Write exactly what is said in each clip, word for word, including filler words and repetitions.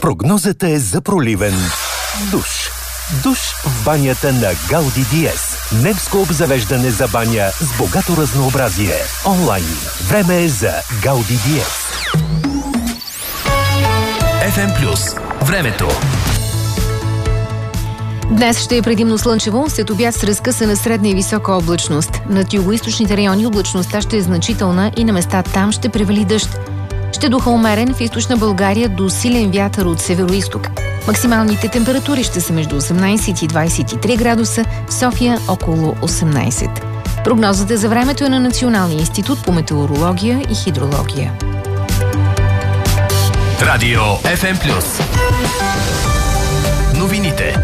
Прогнозата е за проливен душ. Душ в банята на Гауди Диез. Немско обзавеждане за баня с богато разнообразие. Онлайн. Време е за Гауди Диез. еф ем Плюс. Времето. Днес ще е предимно слънчево, след обяд с разкъсана средна и висока облачност. Над югоизточните райони облачността ще е значителна и на места там ще превали дъжд. Ще духа умерен в източна България до силен вятър от североизток. Максималните температури ще са между осемнайсет и двайсет и три градуса, в София около осемнайсет. Прогнозата за времето е на Националния институт по метеорология и хидрология. Радио еф ем Плюс. Новините.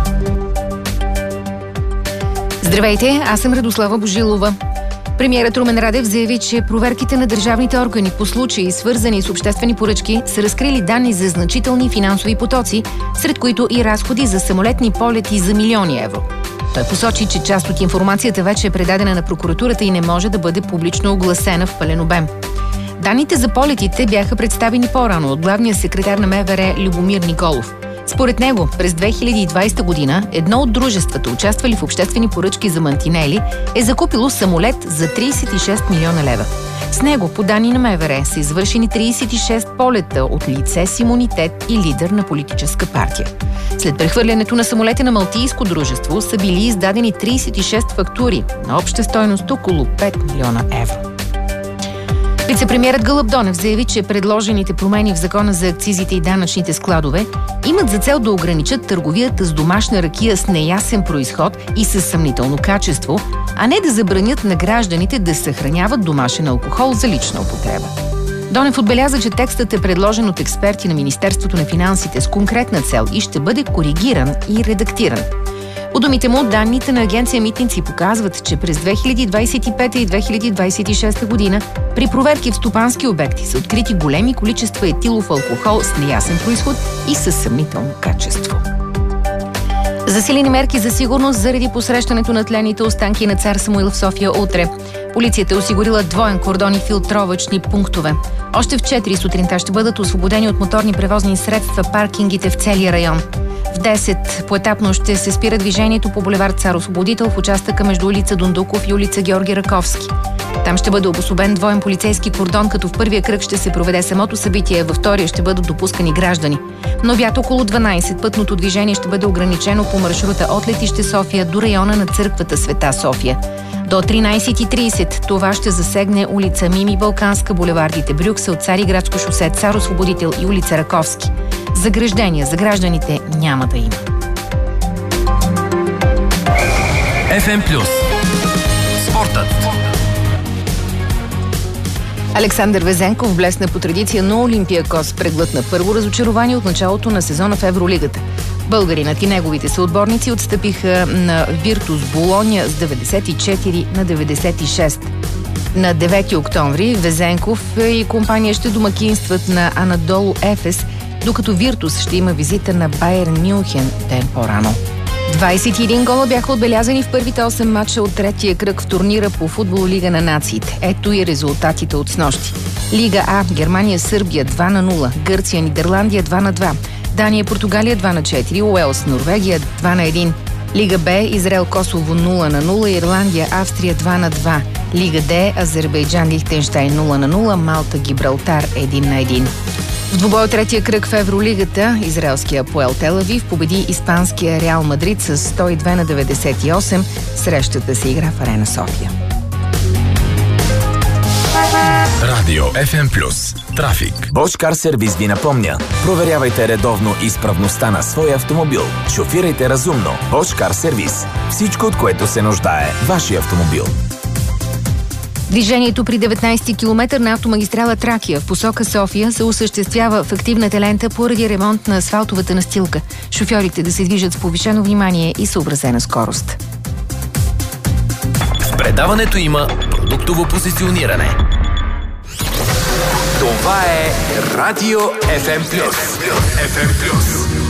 Здравейте, аз съм Радослава Божилова. Премиерът Румен Радев заяви, че проверките на държавните органи по случаи, свързани с обществени поръчки, са разкрили данни за значителни финансови потоци, сред които и разходи за самолетни полети за милиони евро. Той посочи, че част от информацията вече е предадена на прокуратурата и не може да бъде публично огласена в пълен обем. Данните за полетите бяха представени по-рано от главния секретар на МВР Любомир Николов. Според него, през две хиляди и двайсета година едно от дружествата, участвали в обществени поръчки за мантинели, е закупило самолет за трийсет и шест милиона лева. С него, по данни на МВР, са извършени трийсет и шест полета от лице с имунитет и лидер на политическа партия. След прехвърлянето на самолета на малтийско дружество са били издадени трийсет и шест фактури на обща стойност около пет милиона евро. Вицепремиерът Гълъб Донев заяви, че предложените промени в Закона за акцизите и данъчните складове имат за цел да ограничат търговията с домашна ракия с неясен произход и със съмнително качество, а не да забранят на гражданите да съхраняват домашен алкохол за лична употреба. Донев отбеляза, че текстът е предложен от експерти на Министерството на финансите с конкретна цел и ще бъде коригиран и редактиран. По думите му, данните на агенция Митници показват, че през две хиляди двайсет и пета и две хиляди двайсет и шеста година при проверки в стопански обекти са открити големи количества етилов алкохол с неясен произход и със съмнително качество. Засилени мерки за сигурност заради посрещането на тлените останки на цар Самуил в София утре. Полицията е осигурила двоен кордон и филтровъчни пунктове. Още в четири сутринта ще бъдат освободени от моторни превозни средства паркингите в целия район. В десет поетапно ще се спира движението по булевард Цар Освободител в участъка между улица Дондуков и улица Георги Раковски. Там ще бъде обособен двоен полицейски кордон, като в първия кръг ще се проведе самото събитие, във втория ще бъдат допускани граждани. Но вят около дванайсет пътното движение ще бъде ограничено по маршрута от летище София до района на църквата Света София. До тринайсет и трийсет това ще засегне улица Мими Балканска, булевардите Брюксел, Цариградско шосе, Цар Освободител и улица Раковски. Заграждения за гражданите няма да има. еф ем Плюс. Спортът. Александър Везенков блесна по традиция, но Олимпиакос преглътна първо разочарование от началото на сезона в Евролигата. Българинът и неговите съотборници отстъпиха на Виртус Болоня с деветдесет и четири на деветдесет и шест. На девети октомври Везенков и компания ще домакинстват на Анадолу Ефес, докато Виртус ще има визита на Байерн Мюнхен ден по-рано. двайсет и един гола бяха отбелязани в първите осем матча от третия кръг в турнира по футбол Лига на нациите. Ето и резултатите от снощи. Лига А, Германия, Сърбия два на нула, Гърция, Нидерландия два на два, Дания, Португалия два на четири, Уелс, Норвегия два на един. Лига Б, Израел, Косово нула на нула, Ирландия, Австрия два на два. Лига Д, Азербайджан, Лихтенщайн нула на нула, Малта, Гибралтар един на един. В двубой от третия кръг в Евролигата, израелския Апоел Тел Авив победи испанския Реал Мадрид с сто и две на деветдесет и осем. Срещата се игра в Арена София. Радио еф ем Плюс. Трафик. Bosch Car Service ви напомня. Проверявайте редовно изправността на своя автомобил. Шофирайте разумно. Bosch Car Service. Всичко, от което се нуждае вашия автомобил. Движението при деветнайсети километър на автомагистрала Тракия в посока София се осъществява в активната лента поради ремонт на асфалтовата настилка. Шофьорите да се движат с повишено внимание и съобразена скорост. В предаването има продуктово позициониране. Това е Радио еф ем Плюс. еф ем Плюс.